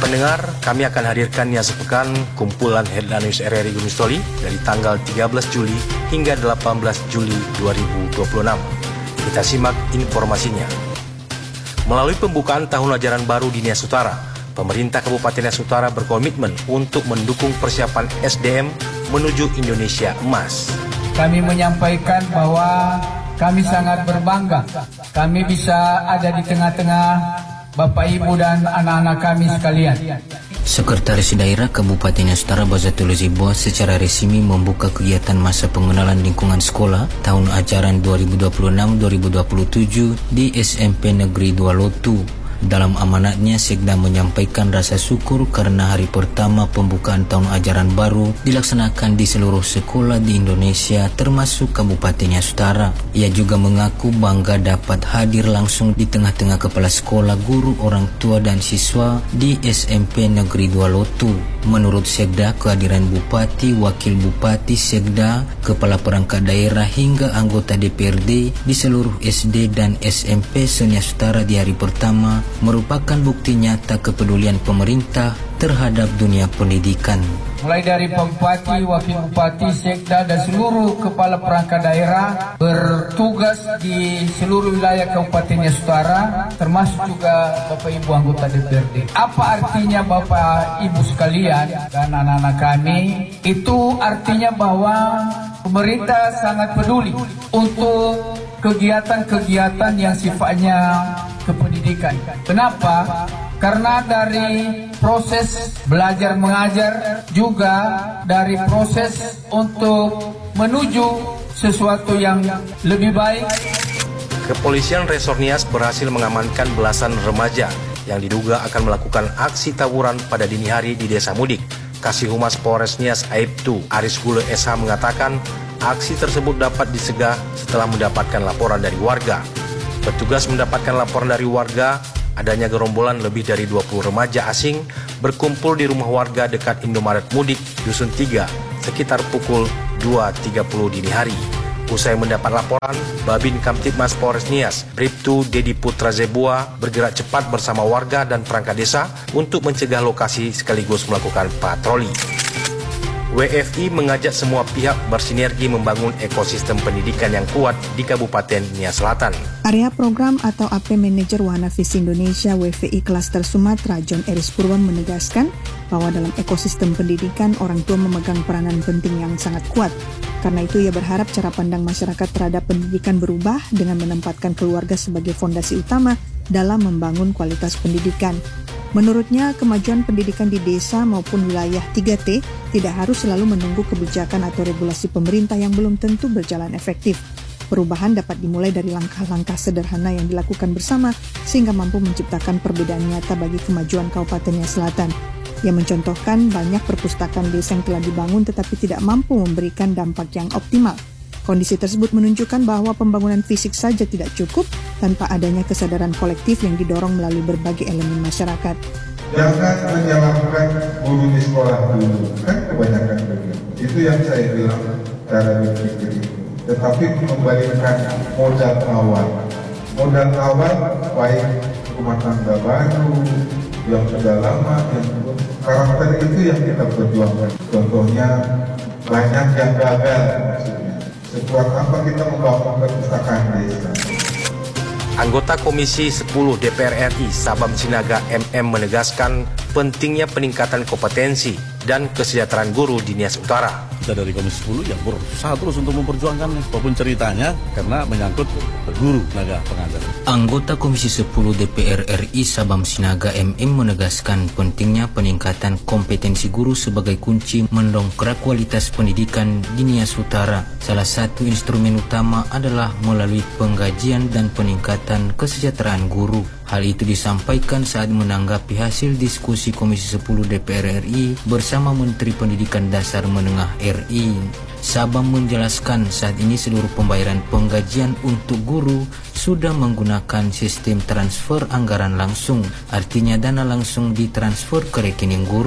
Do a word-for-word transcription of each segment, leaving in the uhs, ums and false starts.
Pendengar, kami akan hadirkan Nia Sepekan kumpulan Headline News R R I Gunung Sitoli dari tanggal tiga belas Juli hingga delapan belas Juli dua ribu dua puluh enam. Kita simak informasinya. Melalui pembukaan tahun ajaran baru di Nias Utara, pemerintah Kabupaten Nias Utara berkomitmen untuk mendukung persiapan S D M menuju Indonesia Emas. Kami menyampaikan bahwa kami sangat berbangga kami bisa ada di tengah-tengah Bapak Ibu dan anak-anak kami sekalian. Sekretaris Daerah Kabupaten Nias Utara Bazatul Zibo secara resmi membuka kegiatan masa pengenalan lingkungan sekolah tahun ajaran dua ribu dua puluh enam dua ribu dua puluh tujuh di S M P Negeri dua Lotu. Dalam amanatnya, Sekda menyampaikan rasa syukur karena hari pertama pembukaan tahun ajaran baru dilaksanakan di seluruh sekolah di Indonesia termasuk Kabupaten Nias Utara. Ia juga mengaku bangga dapat hadir langsung di tengah-tengah kepala sekolah, guru, orang tua dan siswa di S M P Negeri dua Lotu. Menurut Sekda, kehadiran Bupati, Wakil Bupati, Sekda, Kepala Perangkat Daerah hingga anggota D P R D di seluruh S D dan S M P se-Nias Utara di hari pertama merupakan bukti nyata kepedulian pemerintah terhadap dunia pendidikan. Mulai dari Bupati, Wakil Bupati, Sekda dan seluruh kepala perangkat daerah bertugas di seluruh wilayah Kabupaten Nias Utara, termasuk juga Bapak Ibu anggota D P R D. Apa artinya Bapak Ibu sekalian dan anak-anak kami? Itu artinya bahwa pemerintah sangat peduli untuk kegiatan-kegiatan yang sifatnya kependidikan. Kenapa? Karena dari proses belajar mengajar juga dari proses untuk menuju sesuatu yang lebih baik. Kepolisian Resor Nias berhasil mengamankan belasan remaja yang diduga akan melakukan aksi tawuran pada dini hari di Desa Mudik. Kasih Humas Polres Nias Aibtu Aris Gule S H mengatakan aksi tersebut dapat disegah setelah mendapatkan laporan dari warga. Petugas mendapatkan laporan dari warga adanya gerombolan lebih dari dua puluh remaja asing berkumpul di rumah warga dekat Indomaret Mudik, Dusun tiga, sekitar pukul dua tiga puluh dini hari. Usai mendapat laporan, Babin Kamtibmas Polres Nias, Bribtu Dedi Putra Zebua bergerak cepat bersama warga dan perangkat desa untuk mencegah lokasi sekaligus melakukan patroli. W F I mengajak semua pihak bersinergi membangun ekosistem pendidikan yang kuat di Kabupaten Nias Selatan. Area Program atau A P Manajer Wahana Visi Indonesia W F I Klaster Sumatera John Eris Purwan menegaskan bahwa dalam ekosistem pendidikan orang tua memegang peranan penting yang sangat kuat. Karena itu ia berharap cara pandang masyarakat terhadap pendidikan berubah dengan menempatkan keluarga sebagai fondasi utama dalam membangun kualitas pendidikan. Menurutnya, kemajuan pendidikan di desa maupun wilayah tiga T tidak harus selalu menunggu kebijakan atau regulasi pemerintah yang belum tentu berjalan efektif. Perubahan dapat dimulai dari langkah-langkah sederhana yang dilakukan bersama sehingga mampu menciptakan perbedaan nyata bagi kemajuan Kabupaten Nias Selatan. Ia mencontohkan banyak perpustakaan desa yang telah dibangun tetapi tidak mampu memberikan dampak yang optimal. Kondisi tersebut menunjukkan bahwa pembangunan fisik saja tidak cukup tanpa adanya kesadaran kolektif yang didorong melalui berbagai elemen masyarakat. Jangan menyalahkan guru di sekolah dulu, kan kebanyakan begitu. Itu yang saya bilang cara berpikir itu. Tetapi mengembalikan modal awal. Modal awal baik rumah tangga baru, yang sudah lama, yang karakter itu yang kita perjuangkan. Contohnya banyak yang gagal maksudnya. Sekuat apa kita membangun perpustakaan desa. Anggota Komisi sepuluh D P R R I Sabam Sinaga M M menegaskan pentingnya peningkatan kompetensi dan kesejahteraan guru di Nias Utara. Kita dari Komisi sepuluh yang berusaha terus untuk memperjuangkan apapun ceritanya karena menyangkut guru tenaga pengajar. Anggota Komisi sepuluh D P R R I Sabam Sinaga M M menegaskan pentingnya peningkatan kompetensi guru sebagai kunci mendongkrak kualitas pendidikan di Nias Utara. Salah satu instrumen utama adalah melalui penggajian dan peningkatan kesejahteraan guru. Hal itu disampaikan saat menanggapi hasil diskusi Komisi sepuluh D P R R I bersama Menteri Pendidikan Dasar Menengah R I. Sabam menjelaskan saat ini seluruh pembayaran penggajian untuk guru sudah menggunakan sistem transfer anggaran langsung, artinya dana langsung ditransfer ke rekening guru.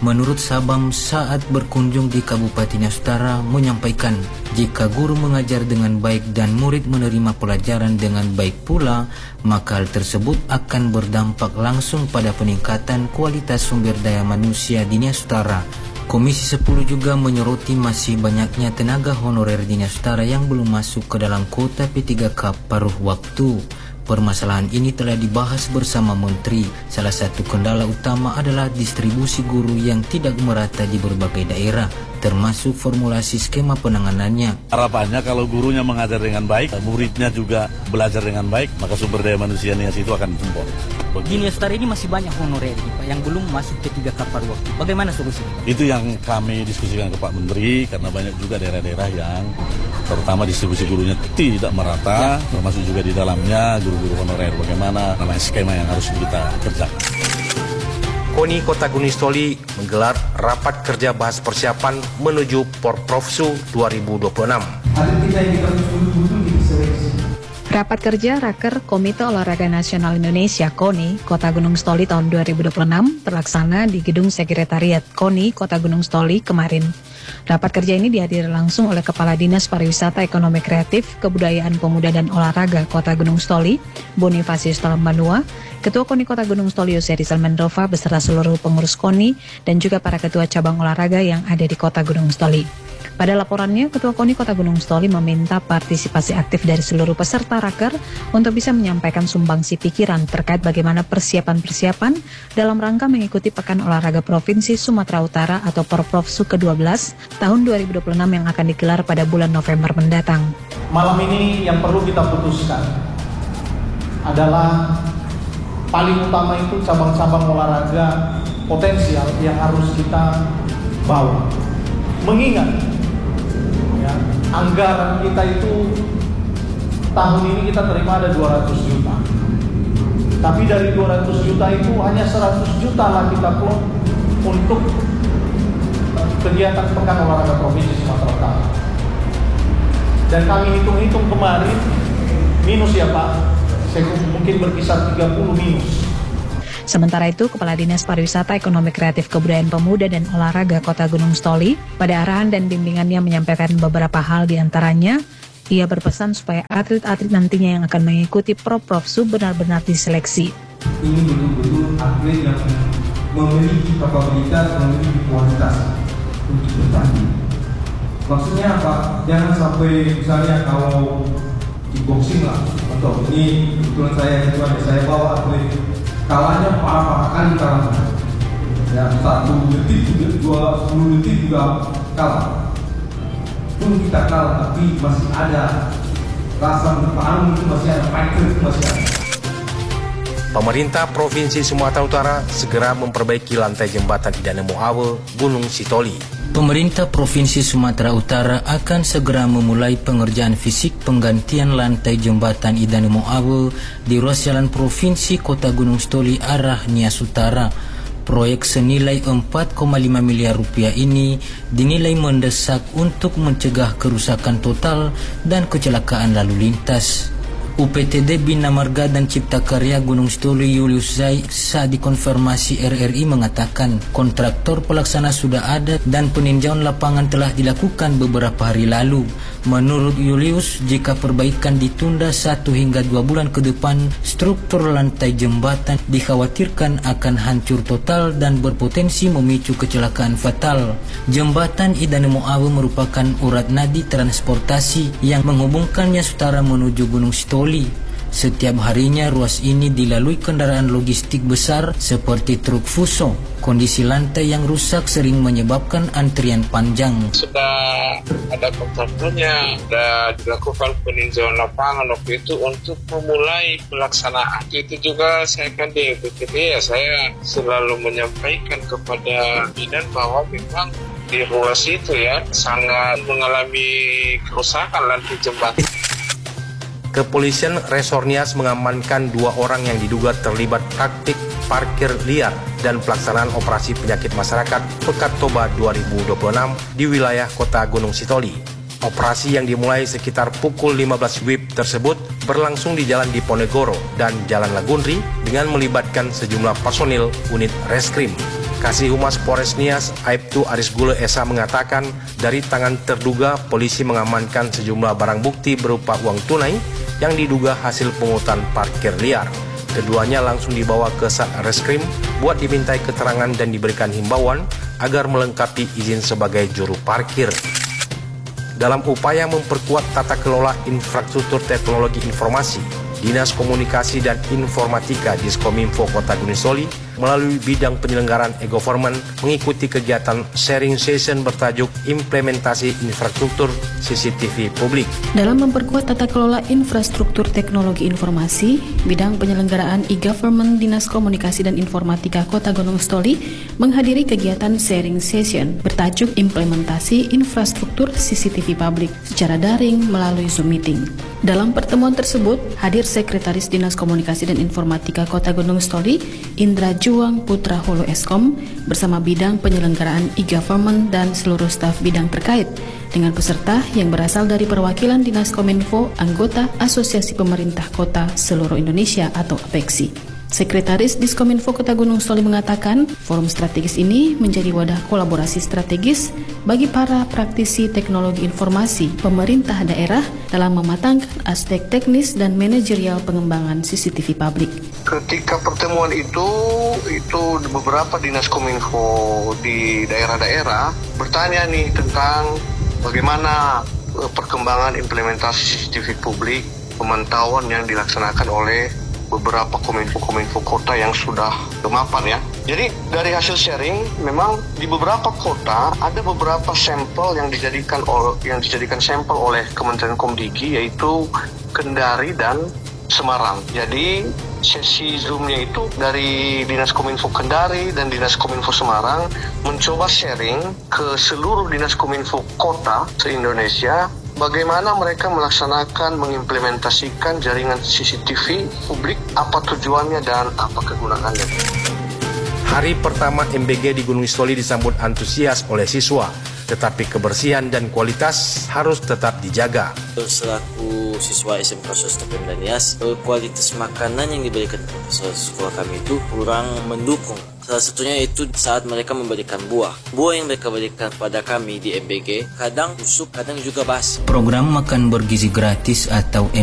Menurut Sabam saat berkunjung di Kabupaten Nias Utara menyampaikan jika guru mengajar dengan baik dan murid menerima pelajaran dengan baik pula, maka hal tersebut akan berdampak langsung pada peningkatan kualitas sumber daya manusia di Nias Utara. Komisi sepuluh juga menyoroti masih banyaknya tenaga honorer di Nias Utara yang belum masuk ke dalam kuota P tiga K paruh waktu. Permasalahan ini telah dibahas bersama Menteri. Salah satu kendala utama adalah distribusi guru yang tidak merata di berbagai daerah, termasuk formulasi skema penanganannya. Harapannya kalau gurunya mengajar dengan baik, muridnya juga belajar dengan baik, maka sumber daya manusia Nias itu akan jempol. Di Nias Utara ini masih banyak honorer Pak yang belum masuk P tiga K paruh waktu. Bagaimana solusinya? Itu yang kami diskusikan ke Pak Menteri, karena banyak juga daerah-daerah yang terutama distribusi gurunya tidak merata, ya. Termasuk juga di dalamnya guru-guru honorer. Bagaimana namanya skema yang harus kita kerjakan. KONI Kota Gunung Sitoli menggelar rapat kerja bahas persiapan menuju Porprofsu dua ribu dua puluh enam. Ada kita yang kita betul-betul diseleksi. Rapat kerja Raker Komite Olahraga Nasional Indonesia KONI Kota Gunung Sitoli tahun dua ribu dua puluh enam terlaksana di Gedung Sekretariat KONI Kota Gunung Sitoli kemarin. Rapat kerja ini dihadiri langsung oleh Kepala Dinas Pariwisata Ekonomi Kreatif, Kebudayaan Pemuda dan Olahraga Kota Gunung Sitoli, Bonifasius Talambanua, Ketua KONI Kota Gunung Sitoli Yose Rizal Mendrova beserta seluruh pengurus KONI dan juga para ketua cabang olahraga yang ada di Kota Gunung Sitoli. Pada laporannya, Ketua KONI Kota Gunung Sitoli meminta partisipasi aktif dari seluruh peserta Raker untuk bisa menyampaikan sumbangsi pikiran terkait bagaimana persiapan-persiapan dalam rangka mengikuti Pekan Olahraga Provinsi Sumatera Utara atau Porprofsu ke dua belas tahun dua ribu dua puluh enam yang akan digelar pada bulan November mendatang. Malam ini yang perlu kita putuskan adalah paling utama itu cabang-cabang olahraga potensial yang harus kita bawa. Mengingat ya, anggaran kita itu tahun ini kita terima ada dua ratus juta. Tapi dari dua ratus juta itu hanya seratus juta lah kita plot untuk kegiatan Pekan Olahraga Provinsi Sumatera Utara. Dan kami hitung-hitung kemarin minus ya Pak, saya mungkin berkisar tiga puluh minus. Sementara itu, Kepala Dinas Pariwisata Ekonomi Kreatif Kebudayaan Pemuda dan Olahraga Kota Gunung Sitoli pada arahan dan bimbingannya menyampaikan beberapa hal di antaranya. Ia berpesan supaya atlet-atlet nantinya yang akan mengikuti Porprofsu benar-benar diseleksi. Ini betul-betul atlet yang memiliki kapabilitas, memiliki kualitas untuk bertanding. Maksudnya apa? Jangan sampai misalnya kalau kickboxing lah, atau ini kebetulan saya itu ada saya bawa atlet kalahnya parah-parah kali kalah. Ya satu detik juga, dua sepuluh detik juga kalah. Pun kita kalah tapi masih ada rasa bertarung itu, masih ada fighter itu masih ada. Pemerintah Provinsi Sumatera Utara segera memperbaiki lantai jembatan Idanemo Awe, Gunung Sitoli. Pemerintah Provinsi Sumatera Utara akan segera memulai pengerjaan fisik penggantian lantai jembatan Idanemo Awe di ruas jalan Provinsi Kota Gunung Sitoli arah Nias Utara. Proyek senilai empat koma lima miliar rupiah ini dinilai mendesak untuk mencegah kerusakan total dan kecelakaan lalu lintas. U P T D Bina Marga dan Cipta Karya Gunung Sitoli Julius Zai saat dikonfirmasi R R I mengatakan kontraktor pelaksana sudah ada dan peninjauan lapangan telah dilakukan beberapa hari lalu. Menurut Julius, jika perbaikan ditunda satu hingga dua bulan ke depan, struktur lantai jembatan dikhawatirkan akan hancur total dan berpotensi memicu kecelakaan fatal. Jembatan Idanemo Awe merupakan urat nadi transportasi yang menghubungkan Nias Utara menuju Gunung Sitoli. Setiap harinya ruas ini dilalui kendaraan logistik besar seperti truk fuso. Kondisi lantai yang rusak sering menyebabkan antrian panjang. Sudah ada kontraktornya, sudah dilakukan peninjauan lapangan waktu itu untuk memulai pelaksanaan. Itu juga saya kan di U P T D ya, saya selalu menyampaikan kepada bidan bahwa memang di ruas itu ya sangat mengalami kerusakan lantai jembatan. Kepolisian Resor Nias mengamankan dua orang yang diduga terlibat praktik parkir liar dan pelaksanaan operasi penyakit masyarakat Pekan Toba dua ribu dua puluh enam di wilayah Kota Gunung Sitoli. Operasi yang dimulai sekitar pukul lima belas W I B tersebut berlangsung di Jalan Diponegoro dan Jalan Lagundri dengan melibatkan sejumlah personil unit reskrim. Kasih Humas Polres Nias Aibtu Aris Gule Esa mengatakan dari tangan terduga polisi mengamankan sejumlah barang bukti berupa uang tunai yang diduga hasil pungutan parkir liar. Keduanya langsung dibawa ke Satreskrim buat dimintai keterangan dan diberikan himbauan agar melengkapi izin sebagai juru parkir. Dalam upaya memperkuat tata kelola infrastruktur teknologi informasi, Dinas Komunikasi dan Informatika Diskominfo Kota Gunung Soli melalui bidang penyelenggaraan e-government mengikuti kegiatan sharing session bertajuk Implementasi Infrastruktur C C T V Publik. Dalam memperkuat tata kelola infrastruktur teknologi informasi, bidang penyelenggaraan e-government Dinas Komunikasi dan Informatika Kota Gunung Soli menghadiri kegiatan sharing session bertajuk Implementasi Infrastruktur C C T V Publik secara daring melalui Zoom Meeting. Dalam pertemuan tersebut, hadir Sekretaris Dinas Komunikasi dan Informatika Kota Gunung Soli, Indra Juang Putra Hulu Eskom, bersama bidang penyelenggaraan e-government dan seluruh staf bidang terkait, dengan peserta yang berasal dari perwakilan Dinas Kominfo, anggota Asosiasi Pemerintah Kota Seluruh Indonesia atau APEKSI. Sekretaris Diskominfo Kota Gunung Soli mengatakan, forum strategis ini menjadi wadah kolaborasi strategis bagi para praktisi teknologi informasi pemerintah daerah dalam mematangkan aspek teknis dan manajerial pengembangan C C T V publik. Ketika pertemuan itu, itu beberapa Dinas Kominfo di daerah-daerah bertanya nih tentang bagaimana perkembangan implementasi C C T V publik, pemantauan yang dilaksanakan oleh beberapa kominfo-kominfo kota yang sudah kemapan ya. Jadi dari hasil sharing, memang di beberapa kota ada beberapa sampel yang dijadikan oleh yang dijadikan sampel oleh Kementerian Komdigi, yaitu Kendari dan Semarang. Jadi sesi Zoom-nya itu dari Dinas Kominfo Kendari dan Dinas Kominfo Semarang mencoba sharing ke seluruh Dinas Kominfo kota se-Indonesia bagaimana mereka melaksanakan, mengimplementasikan jaringan C C T V publik, apa tujuannya dan apa kegunaannya. Hari pertama M B G di Gunung Soli disambut antusias oleh siswa, tetapi kebersihan dan kualitas harus tetap dijaga. Selaku siswa S M K Swasta Pemda Nias, kualitas makanan yang diberikan profesor sekolah kami itu kurang mendukung. Salah satunya itu saat mereka memberikan buah. Buah yang mereka berikan pada kami di M B G kadang busuk, kadang juga basi. Program makan bergizi gratis atau